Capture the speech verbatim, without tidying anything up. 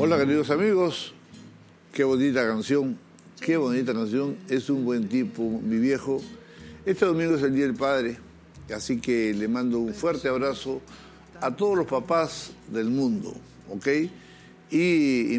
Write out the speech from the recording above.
Hola queridos amigos, qué bonita canción, qué bonita canción, es un buen tipo, mi viejo. Este domingo es el Día del Padre, así que le mando un fuerte abrazo a todos los papás del mundo, ¿ok? Y